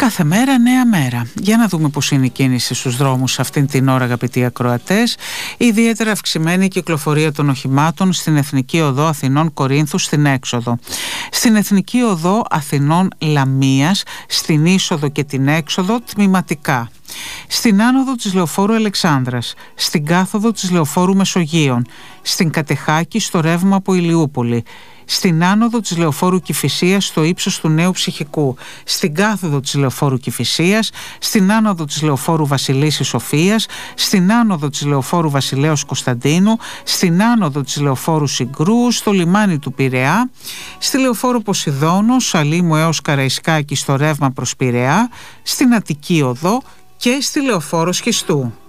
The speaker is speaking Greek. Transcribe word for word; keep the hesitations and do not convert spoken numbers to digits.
Κάθε μέρα νέα μέρα. Για να δούμε πώς είναι η κίνηση στους δρόμους αυτήν την ώρα, αγαπητοί ακροατές. Ιδιαίτερα αυξημένη η κυκλοφορία των οχημάτων στην Εθνική Οδό Αθηνών Κορίνθου στην έξοδο. Στην Εθνική Οδό Αθηνών Λαμίας, στην είσοδο και την έξοδο τμηματικά. Στην άνοδο της Λεωφόρου Αλεξάνδρας, στην κάθοδο της Λεωφόρου Μεσογείων, στην Κατεχάκη στο ρεύμα από Ηλιούπολη, στην άνοδο της Λεωφόρου Κηφισίας στο ύψος του Νέου Ψυχικού, στην κάθοδο της Λεωφόρου Κηφισίας, στην άνοδο της Λεωφόρου Βασιλίσσης Σοφίας, στην άνοδο της Λεωφόρου Βασιλέως Κωνσταντίνου, στην άνοδο της Λεωφόρου Συγκρού, στο λιμάνι του Πειραιά, στη Λεωφόρο Ποσειδώνου, Σαλήμου έως Καραϊσκάκη στο ρεύμα προς Πειραιά, στην Αττική Οδό και στη Λεωφόρο Σχιστού.